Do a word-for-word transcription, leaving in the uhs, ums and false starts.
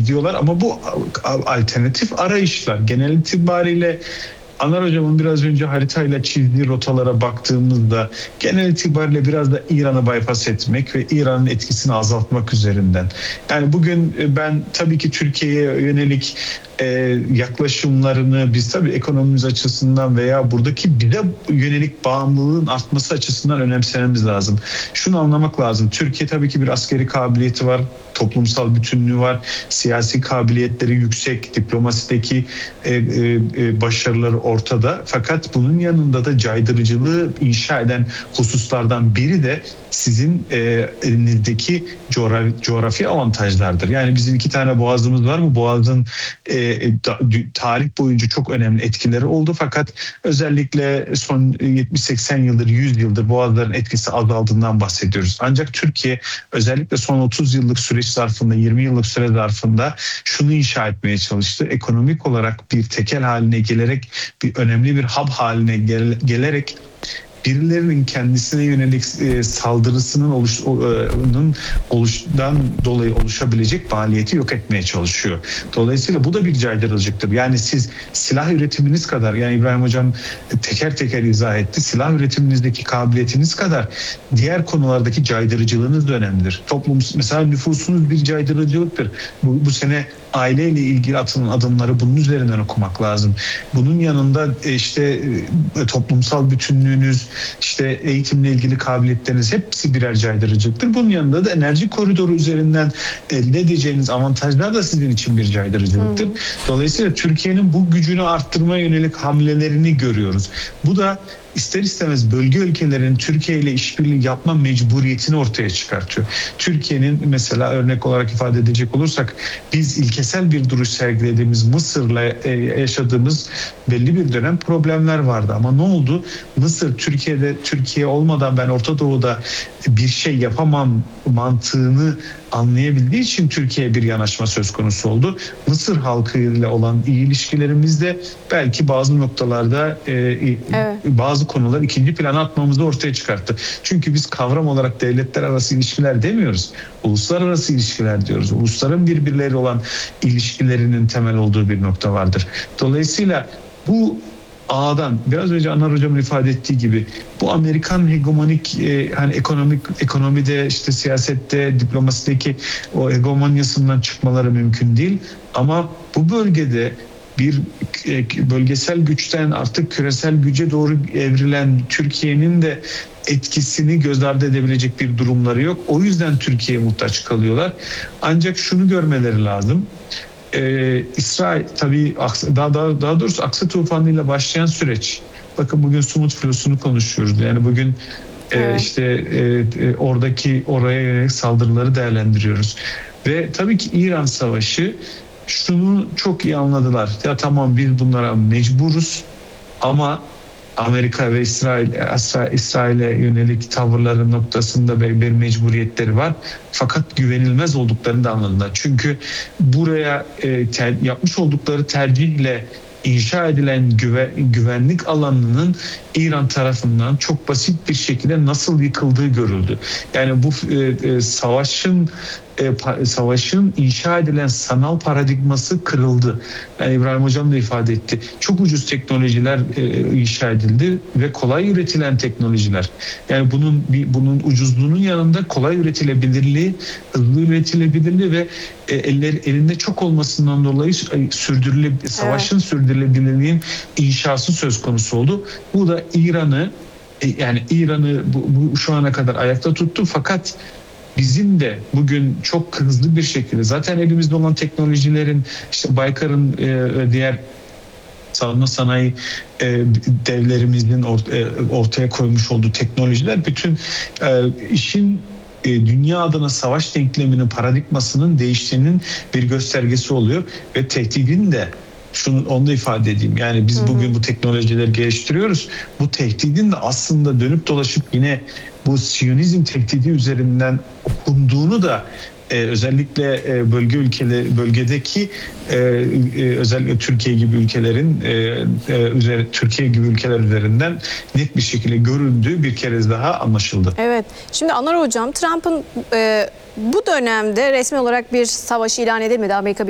gidiyorlar ama bu alternatif arayışlar. Genel itibariyle Anar Hocam'ın biraz önce haritayla çizdiği rotalara baktığımızda genel itibariyle biraz da İran'ı bypass etmek ve İran'ın etkisini azaltmak üzerinden. Yani bugün ben tabii ki Türkiye'ye yönelik e, yaklaşımlarını biz tabii ekonomimiz açısından veya buradaki bize yönelik bağımlılığın artması açısından önemsememiz lazım. Şunu anlamak lazım. Türkiye tabii ki bir askeri kabiliyeti var, toplumsal bütünlüğü var, siyasi kabiliyetleri yüksek, diplomasideki e, e, başarıları ortada. Fakat bunun yanında da caydırıcılığı inşa eden hususlardan biri de sizin e, elinizdeki coğrafi, coğrafi avantajlardır. Yani bizim iki tane boğazımız var. Bu boğazın e, da, tarih boyunca çok önemli etkileri oldu. Fakat özellikle son yetmiş seksen yıldır, yüz yıldır boğazların etkisi azaldığından bahsediyoruz. Ancak Türkiye özellikle son otuz yıllık süreç zarfında, yirmi yıllık süre zarfında şunu inşa etmeye çalıştı. Ekonomik olarak bir tekel haline gelerek, bir önemli bir hub haline gel, gelerek birilerinin kendisine yönelik e, saldırısının oluş, onun oluştan dolayı oluşabilecek maliyeti yok etmeye çalışıyor. Dolayısıyla bu da bir caydırıcılıktır. Yani siz silah üretiminiz kadar, yani İbrahim Hocam teker teker izah etti, silah üretiminizdeki kabiliyetiniz kadar diğer konulardaki caydırıcılığınız da önemlidir. Toplum, mesela nüfusunuz bir caydırıcılıktır. Bu, bu sene aileyle ilgili atılan adımları bunun üzerinden okumak lazım. Bunun yanında işte toplumsal bütünlüğünüz, işte eğitimle ilgili kabiliyetleriniz hepsi birer caydırıcılıktır. Bunun yanında da enerji koridoru üzerinden elde edeceğiniz avantajlar da sizin için bir caydırıcılıktır. Hmm. Dolayısıyla Türkiye'nin bu gücünü arttırmaya yönelik hamlelerini görüyoruz. Bu da ister istemez bölge ülkelerin Türkiye ile işbirliği yapma mecburiyetini ortaya çıkartıyor. Türkiye'nin mesela örnek olarak ifade edecek olursak biz ilkesel bir duruş sergilediğimiz Mısır'la yaşadığımız belli bir dönem problemler vardı. Ama ne oldu? Mısır Türkiye'de Türkiye olmadan ben Orta Doğu'da bir şey yapamam mantığını anlayabildiği için Türkiye'ye bir yanaşma söz konusu oldu. Mısır halkıyla olan iyi ilişkilerimizde belki bazı noktalarda e, evet. bazı konular ikinci plana atmamızı ortaya çıkarttı. Çünkü biz kavram olarak devletler arası ilişkiler demiyoruz. Uluslararası ilişkiler diyoruz. Ulusların birbirleri olan ilişkilerinin temel olduğu bir nokta vardır. Dolayısıyla bu ağdan biraz önce Anar Hocam'ın ifade ettiği gibi bu Amerikan hegemonik e, hani ekonomik ekonomide işte siyasette diplomasideki o hegemonyasından çıkmaları mümkün değil ama bu bölgede bir e, bölgesel güçten artık küresel güce doğru evrilen Türkiye'nin de etkisini göz ardı edebilecek bir durumları yok. O yüzden Türkiye'ye muhtaç kalıyorlar. Ancak şunu görmeleri lazım. Ee, İsrail tabii daha, daha, daha doğrusu Aksa tufanıyla başlayan süreç. Bakın bugün Sumut filosunu konuşuyoruz. Yani bugün evet. e, işte e, oradaki oraya yönelik saldırıları değerlendiriyoruz. Ve tabii ki İran Savaşı şunu çok iyi anladılar. Ya tamam biz bunlara mecburuz ama Amerika ve İsrail, İsrail'e yönelik tavırları noktasında bir mecburiyetleri var. Fakat güvenilmez olduklarını da anladılar. Çünkü buraya e, ter, yapmış oldukları tercihle inşa edilen güve, güvenlik alanının İran tarafından çok basit bir şekilde nasıl yıkıldığı görüldü. Yani bu e, e, savaşın e, savaşın inşa edilen sanal paradigması kırıldı. Yani İbrahim Hocam da ifade etti. Çok ucuz teknolojiler e, inşa edildi ve kolay üretilen teknolojiler. Yani bunun bunun ucuzluğunun yanında kolay üretilebilirliği, hızlı üretilebilirliği ve e, eller elinde çok olmasından dolayı sürdürüle savaşın evet. sürdürülebilirliğin inşası söz konusu oldu. Bu da İran'ı yani İran'ı bu, bu şu ana kadar ayakta tuttu fakat bizim de bugün çok hızlı bir şekilde zaten elimizde olan teknolojilerin işte Baykar'ın e, diğer savunma sanayi e, devlerimizin or, e, ortaya koymuş olduğu teknolojiler bütün e, işin e, dünya adına savaş denkleminin paradigmasının değiştiğinin bir göstergesi oluyor ve tehdidin de şunu onu da ifade edeyim. Yani biz bugün bu teknolojileri geliştiriyoruz. Bu tehdidin de aslında dönüp dolaşıp yine bu Siyonizm tehdidi üzerinden okunduğunu da e, özellikle e, bölge ülkeleri bölgedeki e, e, özellikle Türkiye gibi ülkelerin e, e, üzeri, Türkiye gibi ülkeler üzerinden net bir şekilde göründüğü bir kere daha anlaşıldı. Evet. Şimdi Anar Hocam, Trump'ın e, bu dönemde resmi olarak bir savaş ilan edilmedi. Amerika